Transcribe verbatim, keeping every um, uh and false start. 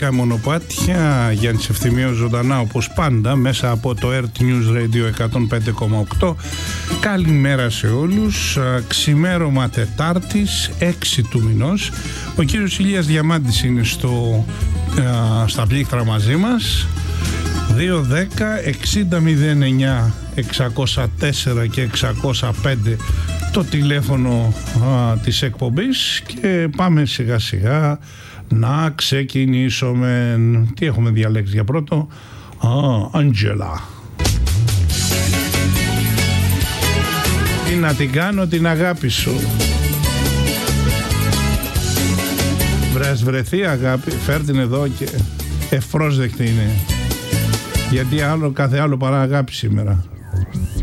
ραδιοφωνικά μονοπάτια. Γιάννης Ευθυμίος ζωντανά όπως πάντα μέσα από το Earth News Radio εκατόν πέντε κόμμα οκτώ. Καλημέρα σε όλους. Ξημέρωμα Τετάρτης έξι του μηνός. Ο κύριος Ηλίας Διαμάντης είναι στο, α, στα πλήκτρα μαζί μας. Δύο δέκα εξήντα μηδέν εννιά εξακόσια τέσσερα και εξακόσια πέντε το τηλέφωνο α, της εκπομπής και πάμε σιγά σιγά να ξεκινήσουμε. Τι έχουμε διαλέξει για πρώτο? Α, Άντζελα. Τι να την κάνω την αγάπη σου. Βρες βρεθεί αγάπη, φέρ την εδώ και ευπρόσδεκτη είναι. Γιατί άλλο, κάθε άλλο παρά αγάπη σήμερα.